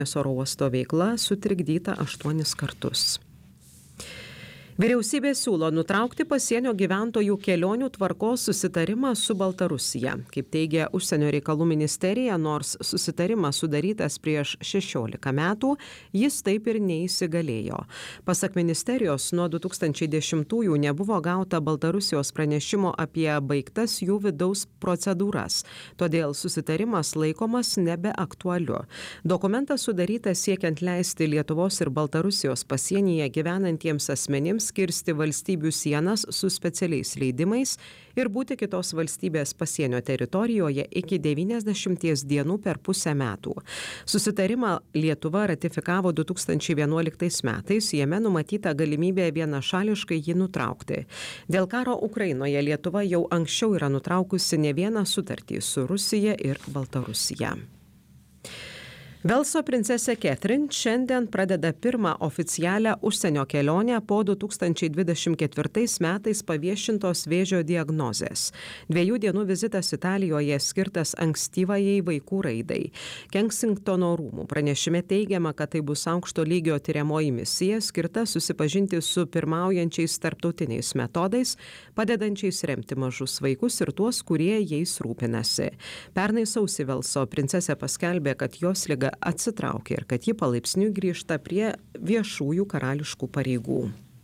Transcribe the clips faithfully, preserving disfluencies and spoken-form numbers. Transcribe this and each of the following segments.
oro uosto veikla sutrikdyta aštuonis kartus. Vyriausybė siūlo nutraukti pasienio gyventojų kelionių tvarkos susitarimą su Baltarusija. Kaip teigia Užsienio reikalų ministerija, nors susitarimas sudarytas prieš šešiolika metų, jis taip ir neįsigalėjo. Pasak ministerijos, nuo du tūkstančiai dešimtųjų nebuvo gauta Baltarusijos pranešimo apie baigtas jų vidaus procedūras, todėl susitarimas laikomas nebeaktualiu. Dokumentas sudarytas siekiant leisti Lietuvos ir Baltarusijos pasienyje gyvenantiems asmenims kirsti valstybių sienas su specialiais leidimais ir būti kitos valstybės pasienio teritorijoje iki devyniasdešimties dienų per pusę metų. Susitarimą Lietuva ratifikavo du tūkstančiai vienuoliktais metais, jame numatyta galimybė vienašališkai jį nutraukti. Dėl karo Ukrainoje Lietuva jau anksčiau yra nutraukusi ne vieną sutartį su Rusija ir Baltarusija. Velso princesė Catherine šiandien pradeda pirmą oficialią užsienio kelionę po du tūkstančiai dvidešimt ketvirtais metais paviešintos vėžio diagnozės. Dviejų dienų vizitas Italijoje skirtas ankstyvajai vaikų raidai. Kensingtono rūmų pranešime teigiama, kad tai bus aukšto lygio tyriamoji misija skirta susipažinti su pirmaujančiais tarptautiniais metodais, padedančiais remti mažus vaikus ir tuos, kurie jais rūpinasi. Pernai sausį Velso princesė paskelbė, kad jos liga atsitraukė ir kad ji palaipsniui grįžta prie viešųjų karališkų pareigų.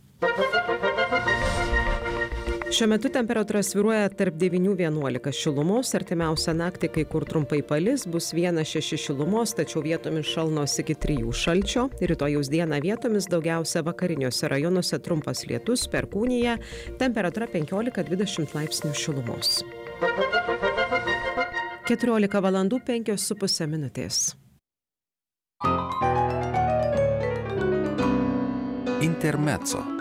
Šiuo metu temperatūra svyruoja tarp devynių vienuolika šilumos, artimiausią naktį kai kur trumpai palis, bus vienas šeši šilumos, tačiau vietomis šalnos iki trijų šalčio. Rytojaus dieną vietomis daugiausia vakariniuose rajonuose trumpas lietus, perkūnija, temperatūra penkiolika dvidešimt laipsnių šilumos. keturiolika valandų penkios su puse minutės. Intermezzo.